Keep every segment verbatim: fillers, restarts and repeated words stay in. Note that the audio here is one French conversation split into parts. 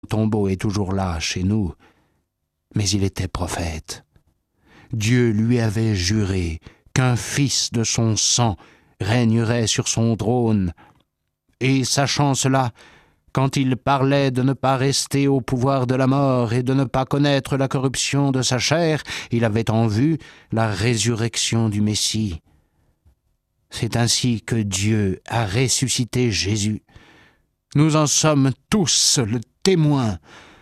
tombeau est toujours là, chez nous, mais il était prophète. Dieu lui avait juré qu'un fils de son sang régnerait sur son trône, et sachant cela, quand il parlait de ne pas rester au pouvoir de la mort et de ne pas connaître la corruption de sa chair, il avait en vue la résurrection du Messie. C'est ainsi que Dieu a ressuscité Jésus. Nous en sommes tous le témoin.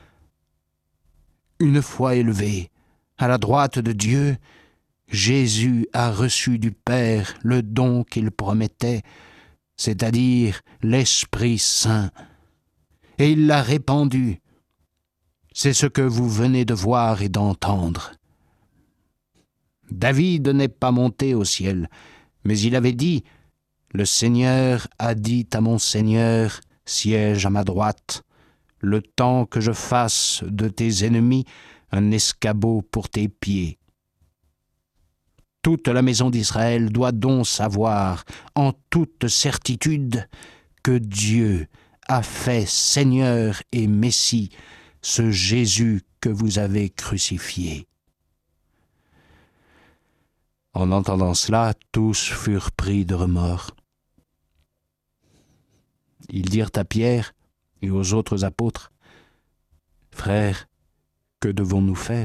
Une fois élevé à la droite de Dieu, Jésus a reçu du Père le don qu'il promettait, c'est-à-dire l'Esprit Saint, et il l'a répandu. C'est ce que vous venez de voir et d'entendre. David n'est pas monté au ciel, mais il avait dit « Le Seigneur a dit à mon Seigneur, siège à ma droite, le temps que je fasse de tes ennemis un escabeau pour tes pieds. » Toute la maison d'Israël doit donc savoir en toute certitude que Dieu a fait Seigneur et Messie ce Jésus que vous avez crucifié. En entendant cela, tous furent pris de remords. Ils dirent à Pierre et aux autres apôtres, « Frères, que devons-nous faire ?»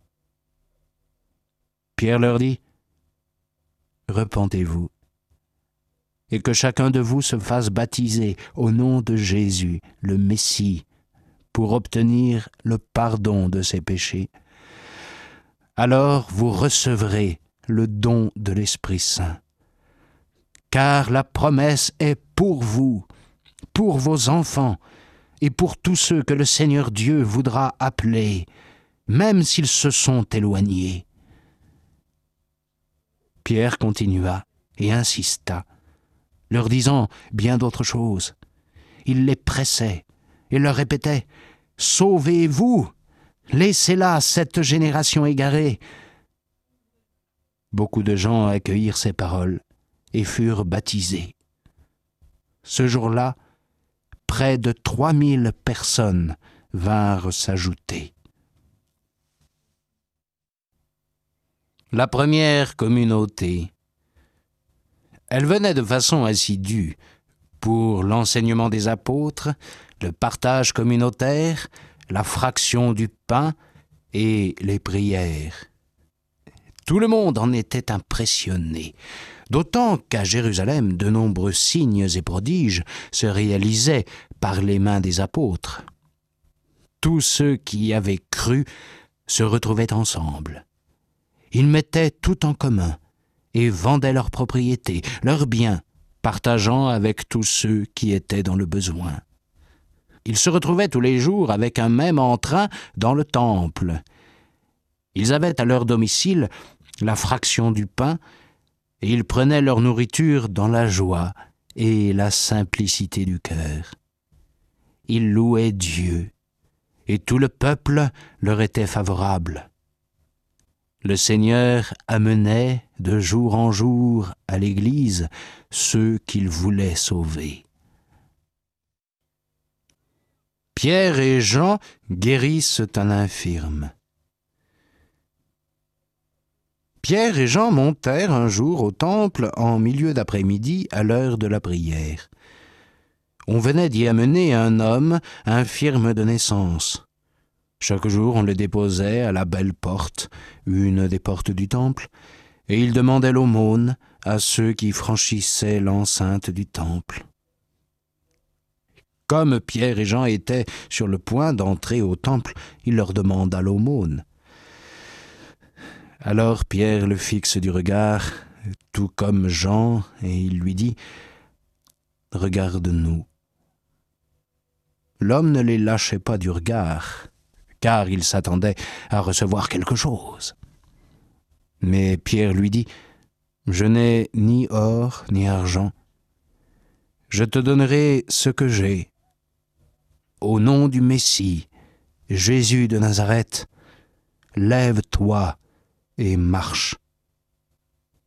Pierre leur dit, « Repentez-vous, et que chacun de vous se fasse baptiser au nom de Jésus, le Messie, pour obtenir le pardon de ses péchés. Alors vous recevrez le don de l'Esprit Saint. Car la promesse est pour vous, pour vos enfants, et pour tous ceux que le Seigneur Dieu voudra appeler, même s'ils se sont éloignés. » Pierre continua et insista, leur disant bien d'autres choses. Il les pressait et leur répétait « Sauvez-vous, laissez là cette génération égarée. » Beaucoup de gens accueillirent ces paroles et furent baptisés. Ce jour-là, près de trois mille personnes vinrent s'ajouter. La première communauté. Elle venait de façon assidue pour l'enseignement des apôtres, le partage communautaire, la fraction du pain et les prières. Tout le monde en était impressionné, d'autant qu'à Jérusalem, de nombreux signes et prodiges se réalisaient par les mains des apôtres. Tous ceux qui y avaient cru se retrouvaient ensemble. Ils mettaient tout en commun et vendaient leurs propriétés, leurs biens, partageant avec tous ceux qui étaient dans le besoin. Ils se retrouvaient tous les jours avec un même entrain dans le temple. Ils avaient à leur domicile la fraction du pain et ils prenaient leur nourriture dans la joie et la simplicité du cœur. Ils louaient Dieu et tout le peuple leur était favorable. Le Seigneur amenait de jour en jour à l'Église ceux qu'il voulait sauver. Pierre et Jean guérissent un infirme. Pierre et Jean montèrent un jour au temple en milieu d'après-midi à l'heure de la prière. On venait d'y amener un homme infirme de naissance. Chaque jour, on le déposait à la belle porte, une des portes du temple, et il demandait l'aumône à ceux qui franchissaient l'enceinte du temple. Comme Pierre et Jean étaient sur le point d'entrer au temple, il leur demanda l'aumône. Alors Pierre le fixe du regard, tout comme Jean, et il lui dit « Regarde-nous ». L'homme ne les lâchait pas du regard, car il s'attendait à recevoir quelque chose. Mais Pierre lui dit « Je n'ai ni or ni argent. Je te donnerai ce que j'ai. Au nom du Messie, Jésus de Nazareth, lève-toi et marche. »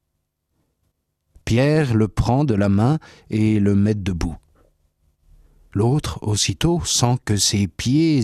Pierre le prend de la main et le met debout. L'autre, aussitôt, sent que ses pieds